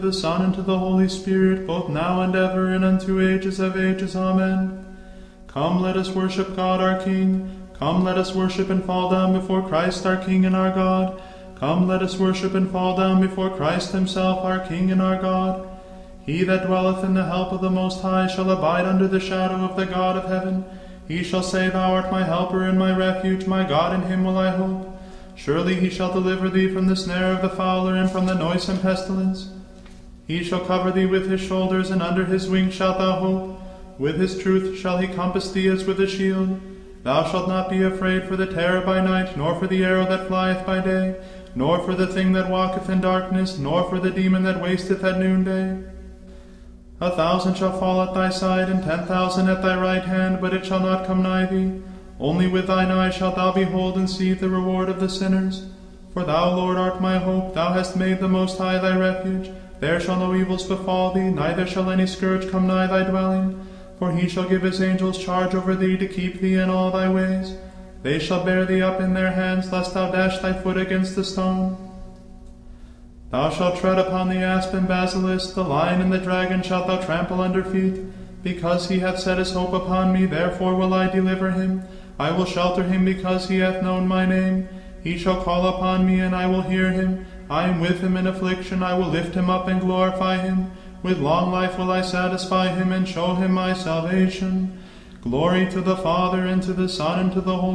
the Son, and to the Holy Spirit, both now and ever, and unto ages of ages. Amen. Come, let us worship God our King. Come, let us worship and fall down before Christ our King and our God. Come, let us worship and fall down before Christ himself, our King and our God. He that dwelleth in the help of the Most High shall abide under the shadow of the God of heaven. He shall say, Thou art my helper and my refuge, my God, in him will I hope. Surely he shall deliver thee from the snare of the fowler and from the noisome pestilence. He shall cover thee with his shoulders, and under his wings shalt thou hope. With his truth shall he compass thee as with a shield. Thou shalt not be afraid for the terror by night, nor for the arrow that flieth by day, nor for the thing that walketh in darkness, nor for the demon that wasteth at noonday. 1,000 shall fall at thy side, and 10,000 at thy right hand, but it shall not come nigh thee. Only with thine eyes shalt thou behold and see the reward of the sinners. For thou, Lord, art my hope. Thou hast made the Most High thy refuge. There shall no evils befall thee, neither shall any scourge come nigh thy dwelling. For he shall give his angels charge over thee to keep thee in all thy ways. They shall bear thee up in their hands, lest thou dash thy foot against a stone. Thou shalt tread upon the asp and basilisk, the lion and the dragon shalt thou trample under feet. Because he hath set his hope upon me, therefore will I deliver him. I will shelter him because he hath known my name. He shall call upon me, and I will hear him. I am with him in affliction. I will lift him up and glorify him. With long life will I satisfy him and show him my salvation. Glory to the Father, and to the Son, and to the Holy